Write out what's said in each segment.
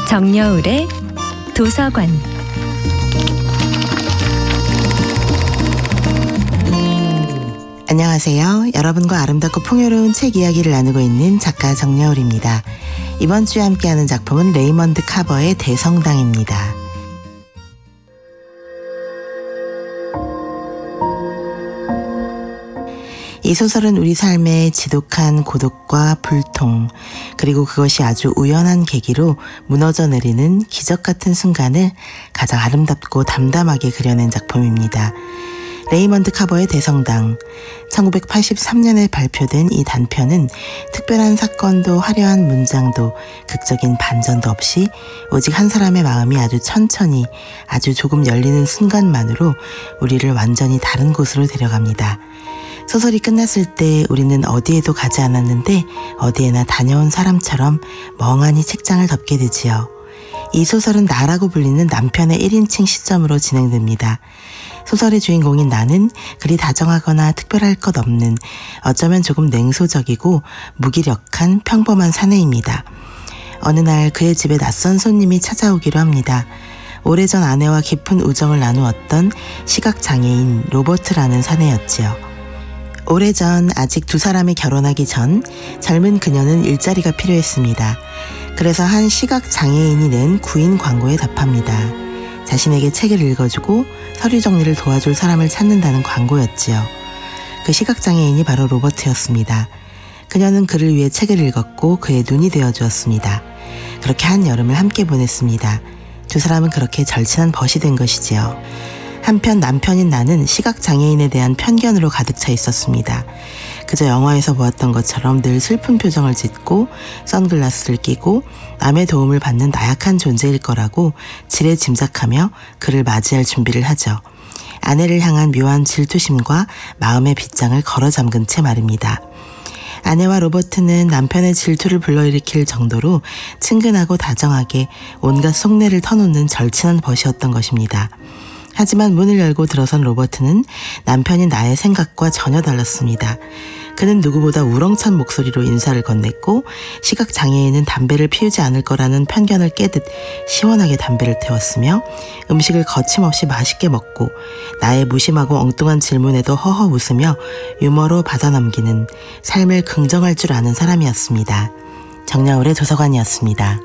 정여울의 도서관. 안녕하세요. 여러분과 아름답고 풍요로운 책 이야기를 나누고 있는 작가 정여울입니다. 이번 주에 함께하는 작품은 레이먼드 카버의 대성당입니다. 이 소설은 우리 삶의 지독한 고독과 불통, 그리고 그것이 아주 우연한 계기로 무너져 내리는 기적 같은 순간을 가장 아름답고 담담하게 그려낸 작품입니다. 레이먼드 카버의 대성당. 1983년에 발표된 이 단편은 특별한 사건도 화려한 문장도 극적인 반전도 없이 오직 한 사람의 마음이 아주 천천히 아주 조금 열리는 순간만으로 우리를 완전히 다른 곳으로 데려갑니다. 소설이 끝났을 때 우리는 어디에도 가지 않았는데 어디에나 다녀온 사람처럼 멍하니 책장을 덮게 되지요. 이 소설은 나라고 불리는 남편의 1인칭 시점으로 진행됩니다. 소설의 주인공인 나는 그리 다정하거나 특별할 것 없는 어쩌면 조금 냉소적이고 무기력한 평범한 사내입니다. 어느 날 그의 집에 낯선 손님이 찾아오기로 합니다. 오래전 아내와 깊은 우정을 나누었던 시각장애인 로버트라는 사내였지요. 오래전 아직 두 사람이 결혼하기 전 젊은 그녀는 일자리가 필요했습니다. 그래서 한 시각장애인이 낸 구인 광고에 답합니다. 자신에게 책을 읽어주고 서류 정리를 도와줄 사람을 찾는다는 광고였지요. 그 시각장애인이 바로 로버트였습니다. 그녀는 그를 위해 책을 읽었고 그의 눈이 되어주었습니다. 그렇게 한 여름을 함께 보냈습니다. 두 사람은 그렇게 절친한 벗이 된 것이지요. 한편 남편인 나는 시각장애인에 대한 편견으로 가득 차 있었습니다. 그저 영화에서 보았던 것처럼 늘 슬픈 표정을 짓고 선글라스를 끼고 남의 도움을 받는 나약한 존재일 거라고 지레 짐작하며 그를 맞이할 준비를 하죠. 아내를 향한 묘한 질투심과 마음의 빗장을 걸어 잠근 채 말입니다. 아내와 로버트는 남편의 질투를 불러일으킬 정도로 친근하고 다정하게 온갖 속내를 터놓는 절친한 벗이었던 것입니다. 하지만 문을 열고 들어선 로버트는 남편인 나의 생각과 전혀 달랐습니다. 그는 누구보다 우렁찬 목소리로 인사를 건넸고 시각장애인은 담배를 피우지 않을 거라는 편견을 깨듯 시원하게 담배를 태웠으며 음식을 거침없이 맛있게 먹고 나의 무심하고 엉뚱한 질문에도 허허 웃으며 유머로 받아넘기는 삶을 긍정할 줄 아는 사람이었습니다. 정여울의 도서관이었습니다.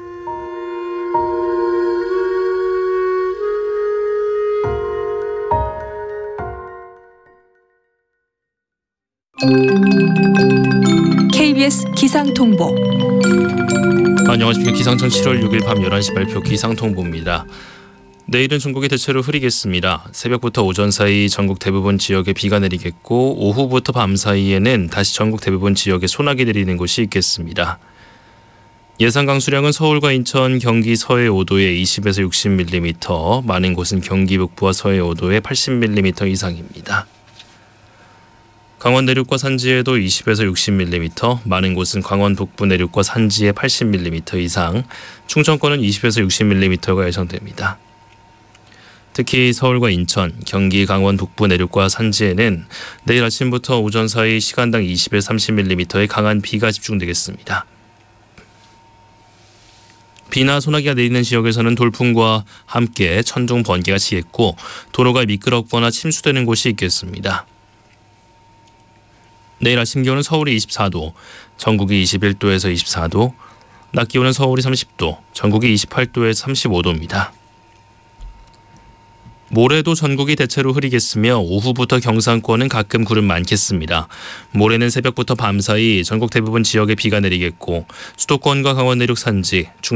KBS 기상통보. 안녕하십니까. 기상청 7월 6일 밤 11시 발표 기상통보입니다. 내일은 전국이 대체로 흐리겠습니다. 새벽부터 오전 사이 전국 대부분 지역에 비가 내리겠고 오후부터 밤 사이에는 다시 전국 대부분 지역에 소나기 내리는 곳이 있겠습니다. 예상 강수량은 서울과 인천, 경기 서해 5도에 20에서 60mm, 많은 곳은 경기 북부와 서해 5도에 80mm 이상입니다. 강원 내륙과 산지에도 20에서 60mm, 많은 곳은 강원 북부 내륙과 산지에 80mm 이상, 충청권은 20에서 60mm가 예상됩니다. 특히 서울과 인천, 경기, 강원 북부 내륙과 산지에는 내일 아침부터 오전 사이 시간당 20에서 30mm의 강한 비가 집중되겠습니다. 비나 소나기가 내리는 지역에서는 돌풍과 함께 천둥, 번개가 치겠고 도로가 미끄럽거나 침수되는 곳이 있겠습니다. 내일 아침 기온은 서울이 24도, 전국이 21도에서 24도, 낮 기온은 서울이 30도, 전국이 28도에서 35도입니다. 모레도 전국이 대체로 흐리겠으며 오후부터 경상권은 가끔 구름 많겠습니다. 모레는 새벽부터 밤 사이 전국 대부분 지역에 비가 내리겠고 수도권과 강원 내륙 산지,